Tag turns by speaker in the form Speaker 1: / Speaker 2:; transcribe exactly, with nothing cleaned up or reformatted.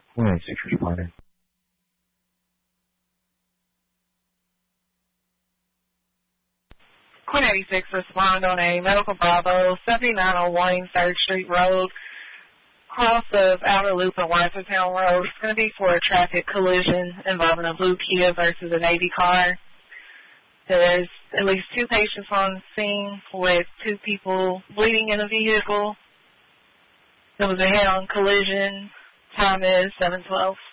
Speaker 1: Queen eighty-six responding.
Speaker 2: Queen eighty-six respond on a Medical Bravo, seventy-nine oh one third Street Road, cross of Outer Loop and Weisertown Road. It's going to be for a traffic collision involving a blue Kia versus a Navy car. There's at least two patients on scene with two people bleeding in a vehicle. There was a head-on collision. Time is seven twelve.